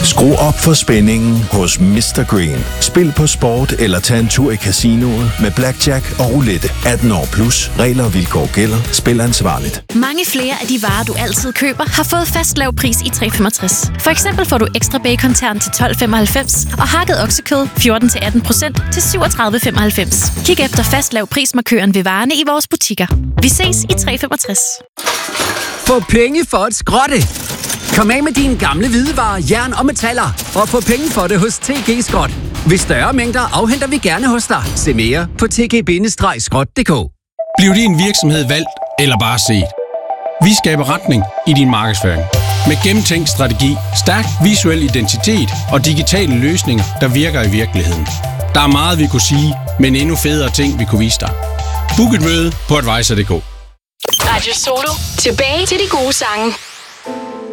Skru op for spændingen hos Mr. Green. Spil på sport eller tag en tur i casinoet med blackjack og roulette. 18 år plus. Regler og vilkår gælder. Spil ansvarligt. Mange flere af de varer, du altid køber, har fået fast lav pris i 365. For eksempel får du ekstra bacon-tern til 12,95 og hakket oksekød 14-18% til 37,95. Kig efter fast lav prismarkøren ved varerne i vores butikker. Vi ses i 365. Få penge for at skrotte! Kom af med dine gamle hvidevarer, jern og metaller og få penge for det hos TG Skrot. Ved større mængder afhenter vi gerne hos dig. Se mere på tg-skrot.dk. Bliv din virksomhed valgt eller bare set? Vi skaber retning i din markedsføring. Med gennemtænkt strategi, stærk visuel identitet og digitale løsninger, der virker i virkeligheden. Der er meget, vi kunne sige, men endnu federe ting, vi kunne vise dig. Book et møde på Advisor.dk. Radio Solo. Tilbage til de gode sange.